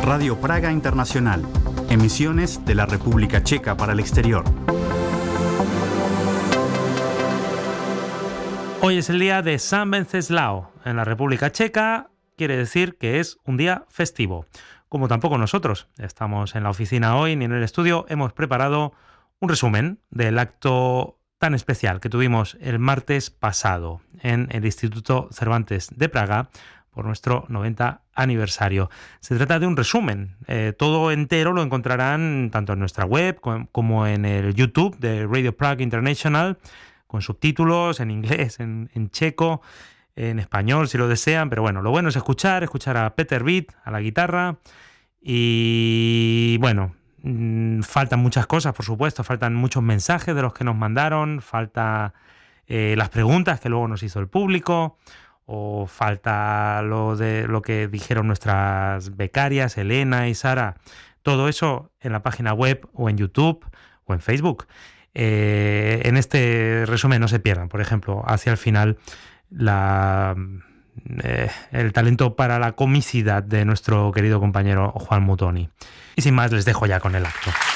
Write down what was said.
Radio Praga Internacional. Emisiones de la República Checa para el exterior. Hoy es el día de San Wenceslao. En la República Checa quiere decir que es un día festivo. Como tampoco nosotros estamos en la oficina hoy ni en el estudio, hemos preparado un resumen del acto tan especial que tuvimos el martes pasado en el Instituto Cervantes de Praga por nuestro 90 aniversario. Se trata de un resumen. Todo entero lo encontrarán tanto en nuestra web como en el YouTube de Radio Prague International, con subtítulos en inglés, en checo, en español si lo desean, pero bueno, lo bueno es escuchar a Peter Beat a la guitarra y bueno, faltan muchas cosas, por supuesto, faltan muchos mensajes de los que nos mandaron, falta las preguntas que luego nos hizo el público, o falta lo que dijeron nuestras becarias, Elena y Sara. Todo eso en la página web o en YouTube o en Facebook. En este resumen no se pierdan, por ejemplo, hacia el final el talento para la comicidad de nuestro querido compañero Juan Mutoni. Y sin más, les dejo ya con el acto.